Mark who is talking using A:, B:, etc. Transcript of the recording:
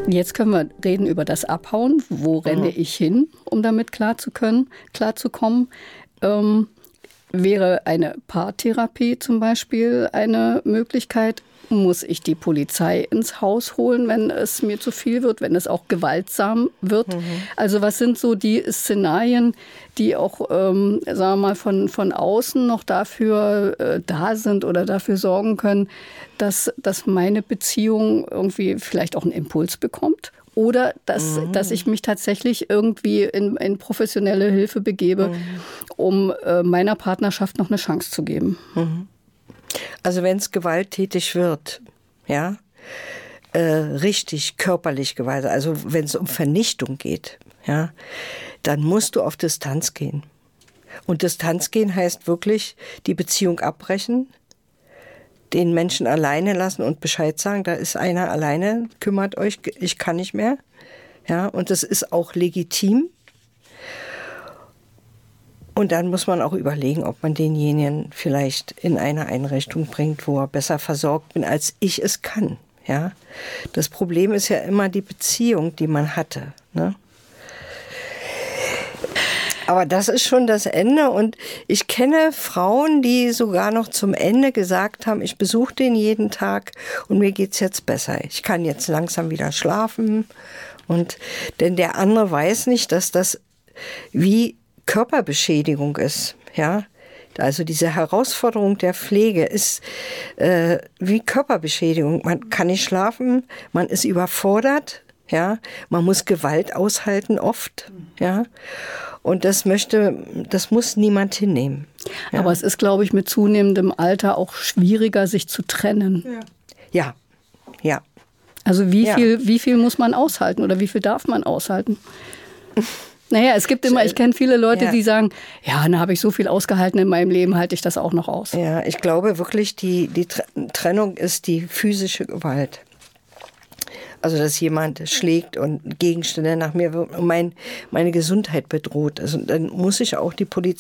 A: Jetzt können wir reden über das Abhauen. Wo renne ich hin, um damit klarzukommen? Wäre eine Paartherapie zum Beispiel eine Möglichkeit? Muss ich die Polizei ins Haus holen, wenn es mir zu viel wird, wenn es auch gewaltsam wird? Also was sind so die Szenarien, die auch, sagen wir mal, von außen noch dafür da sind oder dafür sorgen können, dass meine Beziehung irgendwie vielleicht auch einen Impuls bekommt? Oder dass ich mich tatsächlich irgendwie in professionelle Hilfe begebe, um meiner Partnerschaft noch eine Chance zu geben.
B: Also wenn es gewalttätig wird, ja, richtig körperlich Gewalt, also wenn es um Vernichtung geht, ja, dann musst du auf Distanz gehen. Und Distanz gehen heißt wirklich die Beziehung abbrechen, den Menschen alleine lassen und Bescheid sagen, da ist einer alleine, kümmert euch, ich kann nicht mehr. Ja, und das ist auch legitim. Und dann muss man auch überlegen, ob man denjenigen vielleicht in eine Einrichtung bringt, wo er besser versorgt bin, als ich es kann. Ja? Das Problem ist ja immer die Beziehung, die man hatte. Ne? Aber das ist schon das Ende. Und ich kenne Frauen, die sogar noch zum Ende gesagt haben, ich besuche den jeden Tag und mir geht's jetzt besser. Ich kann jetzt langsam wieder schlafen. Denn der andere weiß nicht, dass das wie Körperbeschädigung ist, ja. Also diese Herausforderung der Pflege ist wie Körperbeschädigung. Man kann nicht schlafen, man ist überfordert, ja. Man muss Gewalt aushalten oft, ja. Und das muss niemand hinnehmen. Ja?
A: Aber es ist, glaube ich, mit zunehmendem Alter auch schwieriger, sich zu trennen.
B: Ja.
A: Also wie viel muss man aushalten oder wie viel darf man aushalten? Naja, es gibt immer, ich kenne viele Leute, die sagen, ja, dann habe ich so viel ausgehalten in meinem Leben, halte ich das auch noch aus.
B: Ja, ich glaube wirklich, die Trennung ist die physische Gewalt. Also, dass jemand schlägt und Gegenstände nach mir wirft und meine Gesundheit bedroht. Also, dann muss ich auch die Polizei